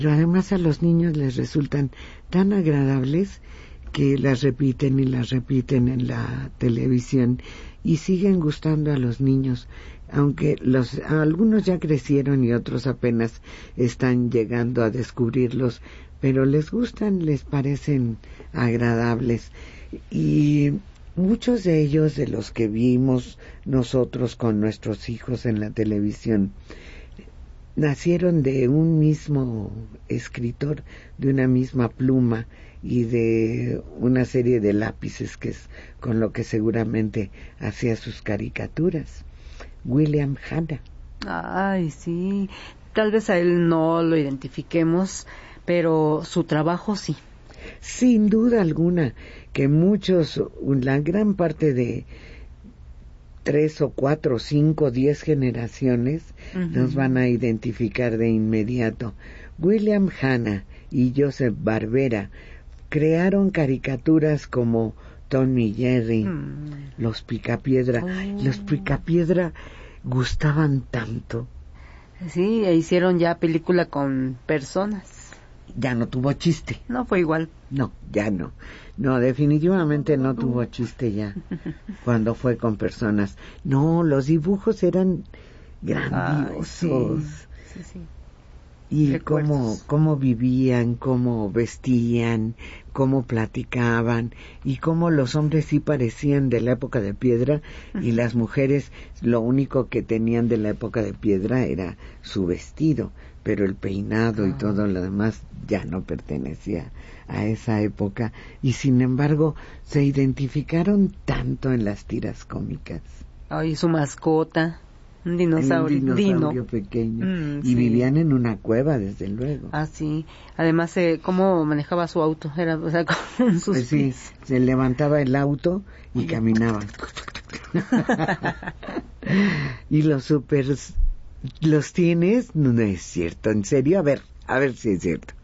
Pero además a los niños les resultan tan agradables que las repiten y las repiten en la televisión y siguen gustando a los niños, aunque algunos ya crecieron y otros apenas están llegando a descubrirlos, pero les gustan, les parecen agradables. Y muchos de ellos, de los que vimos nosotros con nuestros hijos en la televisión, nacieron de un mismo escritor, de una misma pluma y de una serie de lápices que es con lo que seguramente hacía sus caricaturas. William Hanna. Ay, sí. Tal vez a él no lo identifiquemos, pero su trabajo sí. Sin duda alguna que muchos, la gran parte de 3 o 4, 5, 10 generaciones nos van a identificar de inmediato. William Hanna y Joseph Barbera crearon caricaturas como Tom y Jerry, los Picapiedra. Los Picapiedra gustaban tanto. Sí, e hicieron ya película con personas. Ya no tuvo chiste. No fue igual. No, ya no. No, definitivamente no tuvo chiste ya cuando fue con personas. No, los dibujos eran grandiosos. Ay, sí. Y cómo vivían, cómo vestían, cómo platicaban, y cómo los hombres sí parecían de la época de piedra, y las mujeres lo único que tenían de la época de piedra era su vestido, pero el peinado y todo lo demás ya no pertenecía a esa época, y sin embargo se identificaron tanto en las tiras cómicas. Ay, su mascota. Un dinosaurio, Dino. Pequeño. Y vivían en una cueva, desde luego. Ah, sí. Además, cómo manejaba su auto. Era, o sea, con sus pues sí, se levantaba el auto y caminaba. Y los tienes, no es cierto, en serio, a ver si es cierto.